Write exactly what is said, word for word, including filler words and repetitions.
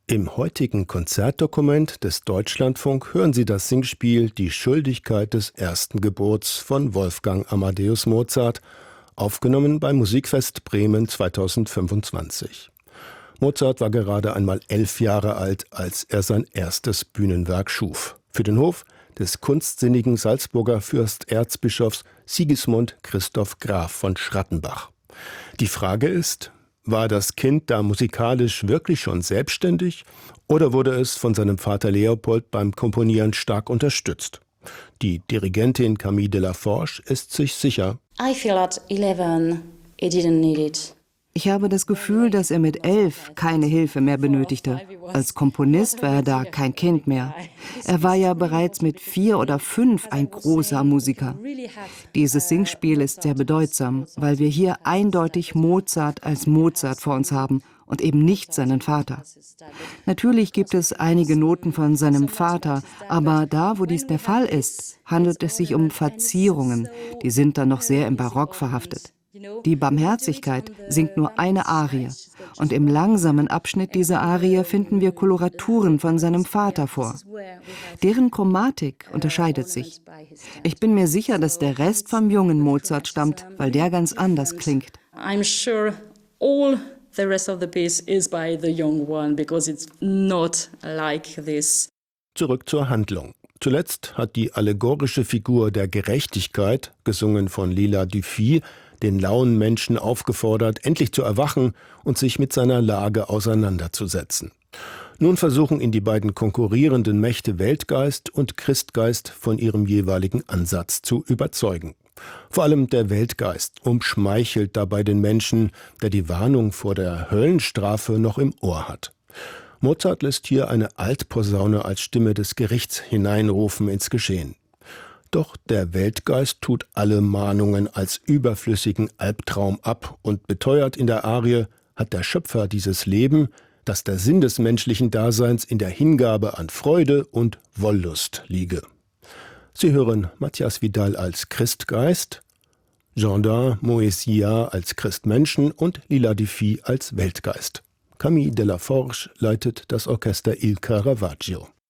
Im heutigen Konzertdokument des Deutschlandfunk hören Sie das Singspiel Die Schuldigkeit des ersten Gebots von Wolfgang Amadeus Mozart, aufgenommen beim Musikfest Bremen zweitausendfünfundzwanzig. Mozart war gerade einmal elf Jahre alt, als er sein erstes Bühnenwerk schuf. Für den Hof des kunstsinnigen Salzburger Fürsterzbischofs Sigismund Christoph Graf von Schrattenbach. Die Frage ist: War das Kind da musikalisch wirklich schon selbstständig oder wurde es von seinem Vater Leopold beim Komponieren stark unterstützt? Die Dirigentin Camille Delaforge ist sich sicher. I feel at eleven he didn't need it. Ich habe das Gefühl, dass er mit elf keine Hilfe mehr benötigte. Als Komponist war er da kein Kind mehr. Er war ja bereits mit vier oder fünf ein großer Musiker. Dieses Singspiel ist sehr bedeutsam, weil wir hier eindeutig Mozart als Mozart vor uns haben und eben nicht seinen Vater. Natürlich gibt es einige Noten von seinem Vater, aber da, wo dies der Fall ist, handelt es sich um Verzierungen. Die sind dann noch sehr im Barock verhaftet. Die Barmherzigkeit singt nur eine Arie, und im langsamen Abschnitt dieser Arie finden wir Koloraturen von seinem Vater vor. Deren Chromatik unterscheidet sich. Ich bin mir sicher, dass der Rest vom jungen Mozart stammt, weil der ganz anders klingt. I'm sure all the rest of the piece is by the young one because it's not like this. Zurück zur Handlung. Zuletzt hat die allegorische Figur der Gerechtigkeit, gesungen von Lila Dufy, den lauen Menschen aufgefordert, endlich zu erwachen und sich mit seiner Lage auseinanderzusetzen. Nun versuchen ihn die beiden konkurrierenden Mächte Weltgeist und Christgeist von ihrem jeweiligen Ansatz zu überzeugen. Vor allem der Weltgeist umschmeichelt dabei den Menschen, der die Warnung vor der Höllenstrafe noch im Ohr hat. Mozart lässt hier eine Altposaune als Stimme des Gerichts hineinrufen ins Geschehen. Doch der Weltgeist tut alle Mahnungen als überflüssigen Albtraum ab und beteuert in der Arie, hat der Schöpfer dieses Leben, dass der Sinn des menschlichen Daseins in der Hingabe an Freude und Wollust liege. Sie hören Matthias Vidal als Christgeist, Gendin Moesia als Christmenschen und Lila Dufy als Weltgeist. Camille Delaforge leitet das Orchester Il Caravaggio.